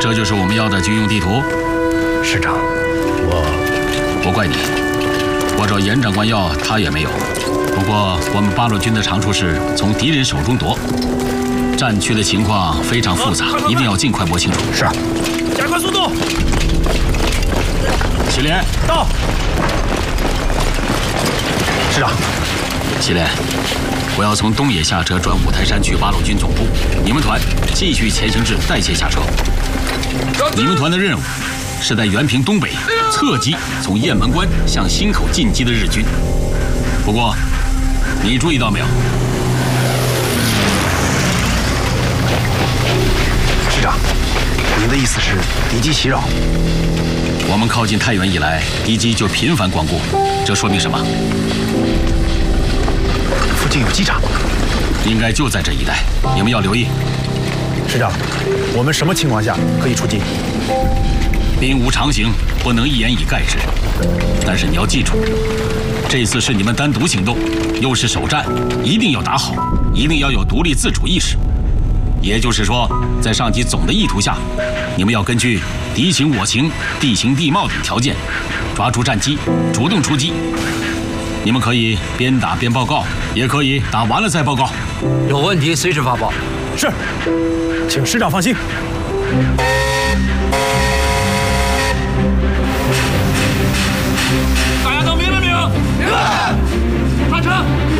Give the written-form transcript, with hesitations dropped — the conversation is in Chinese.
这就是我们要的军用地图。 师长，我不怪你，我找严长官要，他也没有。不过我们八路军的长处是从敌人手中夺，战区的情况非常复杂，一定要尽快摸清楚。 是， 加快速度。 祁连到。 师长， 祁连，我要从东野下车转五台山去八路军总部。你们团继续前行至代县下车。你们团的任务是在原平东北侧击从雁门关向新口进击的日军。不过，你注意到没有？ 师长，您的意思是敌机袭扰？ 我们靠近太原以来，敌机就频繁光顾，这说明什么？ 附近有机场， 应该就在这一带，你们要留意。 师长，我们什么情况下可以出击？ 兵无常形，不能一言以概之。但是你要记住，这次是你们单独行动，又是首战，一定要打好，一定要有独立自主意识。也就是说，在上级总的意图下，你们要根据敌情我情、地形地貌等条件，抓住战机，主动出击。你们可以边打边报告，也可以打完了再报告。 有问题随时发报。 是，请师长放心。 大家都明了没有？明白。上车。